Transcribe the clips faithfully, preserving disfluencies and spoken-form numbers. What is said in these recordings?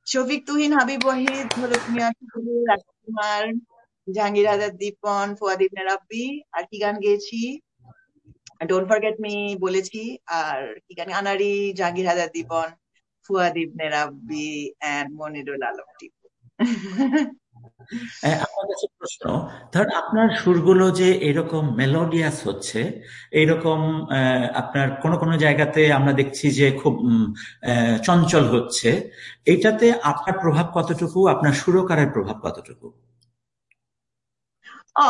শফিক তুহিন হাবিব ওয়াহিদ হলক মিয়া কিবুল রাজকুমার জাহাঙ্গীর আজাদ দীপন ফুয়াদ ইবনে রাব্বি। আর কি গান গেয়েছি? Don't forget me বলেছি। আর কি গান? আনারি, জাহাঙ্গীর আজাদ দীপন, ফুয়াদ ইবনে রাব্বি এন্ড মনিরুল আলম টিপু। আহ, আমার কাছে প্রশ্ন, ধর আপনার সুরগুলো যে এরকম মেলোডিয়াস হচ্ছে, এইরকম আহ, আপনার কোন কোন জায়গাতে আমরা দেখছি যে খুব উম, আহ, চঞ্চল হচ্ছে, এইটাতে আপনার প্রভাব কতটুকু, আপনার সুরকারের প্রভাব কতটুকু? ও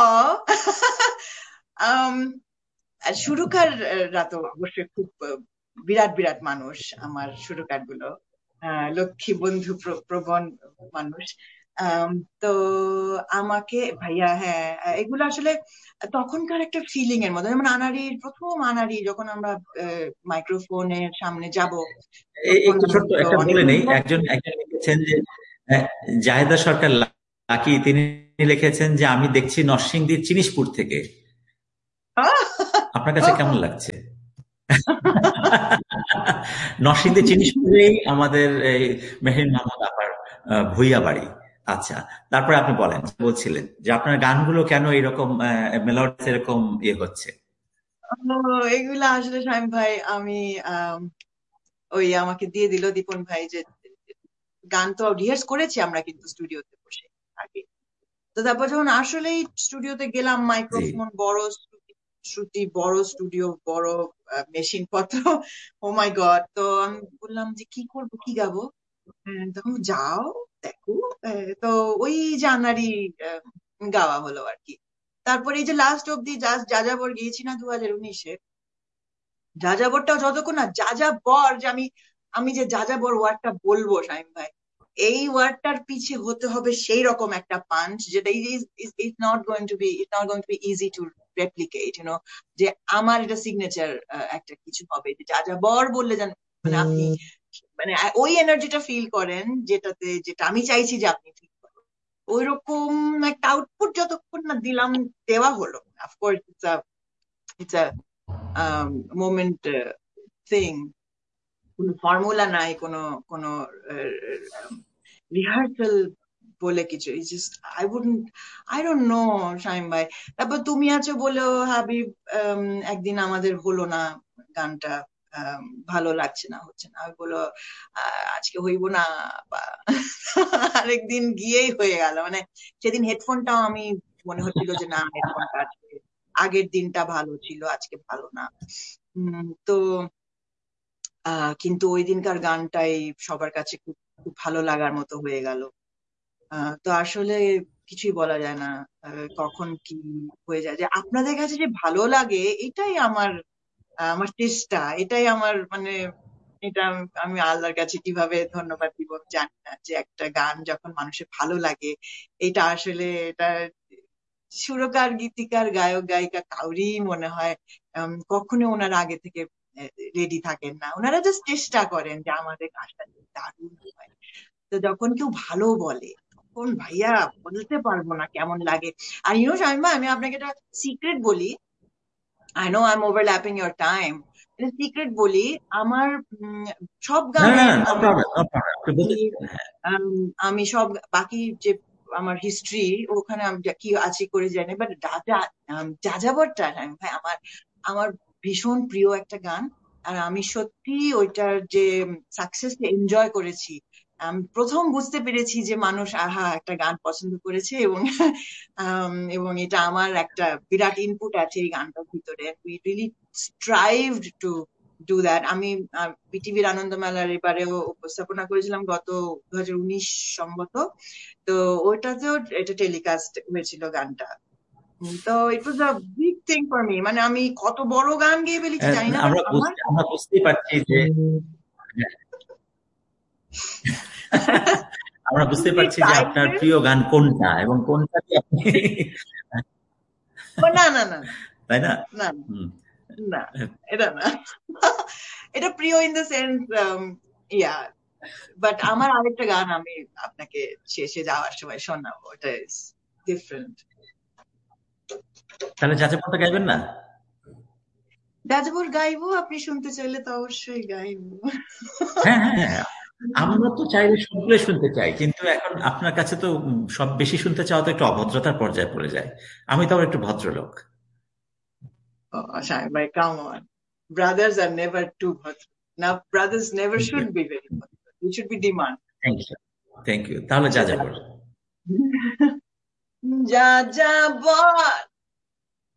আম, আর সুরকাররা তো অবশ্যই খুব আহ, বিরাট বিরাট মানুষ আমার সুরকার গুলো, লক্ষ্মী বন্ধু প্র- প্রবণ মানুষ। আম, তো আমাকে ভাইয়া, হ্যাঁ, এগুলো আসলে তখনকার একটা ফিলিং এর মধ্যে, যেমন আনাড়ির প্রথম আনাড়ি যখন আমরা মাইক্রোফোনের সামনে যাব, এ- তখন একটু আমি ছোট্ট তো একটা অনেক বলে নেই, nervous একজন ছিলাম। একজন লিখেছেন যে আহ, জাহেদা সরকার লাকি, তিনি লিখেছেন যে আমি দেখছি নরসিংদীর চিনিসপুর থেকে। আপনার কাছে কেমন লাগছে? নরসিংদী জিনিসপুরেই আমাদের এই মেহের মাহমুদ আপার আহ, ভুইয়া বাড়ি। আচ্ছা, তারপরে আপনি বলেন, বলছিলেন যে আপনার গানগুলো কেন এরকম মেলোডিস এরকম ইয়ে হচ্ছে। ও, এগুলা আসলে শামিম ভাই, আমি আম, ওই আমাকে দিয়ে দিল দীপন ভাই যে গান তো রিহার্স করেছি আমরা কিন্তু স্টুডিওতে বসে আগে। তো তারপর যখন আসলেই স্টুডিওতে গেলাম, জি। মাইক্রোফোন বড়, শ্রুতি শ্রুতি বড়, স্টুডিও বড়, মেশিন পত্র, ও মাই গড! তো আমি বললাম যে কি করব, কি গাবো? হ্যাঁ, তখন যাও দেখো। আহ, তো ওই জানারই আহ, গাওয়া হলো আর কি। তারপরে এই যে লাস্ট অব্দি জাস্ট যাযাবর গিয়েছি না দু হাজার উনিশে, যাযাবরটাও যতক্ষণ না যাযাবর, যে আমি আমি যে যাযাবর ওয়ার্ডটা বলবো শামিম ভাই, এই ওয়ার্ডটার পিছে হতে হবে সেই রকম একটা পাঞ্চ, যেটা is not going to B it not going to be easy to replicate, YONO. যে আমার এটা সিগনেচার একটা কিছু হবে, যে যাযাবর বললে যেন মানে আপনি মানে ওই এনার্জিটা ফিল করেন, যেটাতে যেটা আমি চাইছি যে আপনি ফিল করেন। ওই রকম একটা আউটপুট যতক্ষণ না দিলাম, দেওয়া হলো। Of course it's a it's a moment thing, কোনো ফর্মুলা নাই, কোনো কোনো রিহার্সাল বলে কিছু। Just I wouldn't I don't know Shamim ভাই। তারপর তুমি আছো বলেও হাবিব, আম, একদিন আমাদের হলো না গানটা, আম, ভালো লাগছে না, হচ্ছে না, আমি বলো আহ, আজকে হইব না, বা আরেকদিন গিয়েই হয়ে গেল। মানে সেদিন হেডফোনটাও আমি মনে হচ্ছিল যে না, হেডফোনটা আজকে আগের দিনটা ভালো ছিল, আজকে ভালো না। উম, তো আহ কিন্তু ওই দিনকার গানটাই সবার কাছে খুব খুব ভালো লাগার মতো হয়ে গেল। আহ তো আসলে কিছুই বলা যায় না, আহ, কখন কি হয়ে যায়, যে আপনাদের কাছে যে ভালো লাগে এটাই আমার আহ, আমার চেষ্টা, এটাই আমার মানে এটা আমি আমি আল্লাহর কাছে কিভাবে ধন্যবাদ দিব আমি জানি না, যে একটা গান যখন মানুষের ভালো লাগে, এটা আসলে এটা সুরকার, গীতিকার, গায়ক, গায়িকা কাউরি মনে হয় উম, কখনো ওনারা আগে থেকে রেডি থাকেন না, ওনারা জাস্ট চেষ্টা করেন যে আমাদের কাজটা যেন দারুণ হয়। তো যখন কেউ ভালো বলে, তখন ভাইয়া বলতে পারবো না কেমন লাগে। আর ইউনো শামিমা, আমি আপনাকে একটা সিক্রেট বলি। I know I am overlapping your time. Secret বলি, আমার উম, সব না না গানের না, নো আমি প্রবলেম, নো প্রবলেম, আপনি বলতে আমি থাকেন, হ্যাঁ। আম, আমি সব বাকি যে আমার হিস্ট্রি, ওখানে আমি যা- কি আছে করে জানি, বাট দাদা যাযাবরটা আমি ভাই আমার আমার ভীষণ প্রিয় একটা গান। আর আমি সত্যি ওইটার যে সাকসেস এনজয় করেছি। আমি প্রথম বুঝতে পেরেছি যে মানুষ আহা একটা গান পছন্দ করেছে, এবং আম, এবং এটা আমার একটা বিরাট ইনপুট আছে এই গানটার ভিতরে। We really স্ট্রাইভড to do that. আমি বিটিভির আনন্দ মেলার এবারেও উপস্থাপনা করেছিলাম গত দু হাজার উনিশ সম্ভবত। তো ওটাতেও এটা টেলিকাস্ট হয়েছিল গানটা। উম, তো ইট ওয়াজ a big thing for me. মানে আমি কত বড় গান গেয়ে ফেলেছি আহ, জানি না, বাট আমরা আমার বুঝতে আমরা বুঝতেই পারছি যে আমরা বুঝতে তুমি পারছি যে আপনার চাইলে প্রিয় গান কোনটা এবং কোনটাকে আপনি ও, না না না না তাই না? না হুম। না, এটা না। এটা প্রিয় in the sense, yeah, but আমার আরেকটা গান আমি আপনাকে শেষে যাওয়ার সময় শোনাবো, ওটা ইজ ডিফারেন্ট। তাহলে যাচাপটা গাইবেন না? যাযাবর গাইবো, আপনি শুনতে চাইলে তো অবশ্যই গাইবো। হ্যাঁ হ্যাঁ হ্যাঁ, আমরা তো চাইলে সবগুলো শুনতে চাই, কিন্তু এখন আপনার কাছে তো উম, সব বেশি শুনতে চাওয়া তো একটু অভদ্রতার পর্যায়ে পড়ে যায়। আমি তো আবার একটু ভদ্রলোক। Oh, Shine bhai, come on. Brothers are never too bhadra. Now, brothers never thank you, should be very bhadra. We should be demand. Thank you, thank you. তাহলে যা So, যাবো। যা যা বল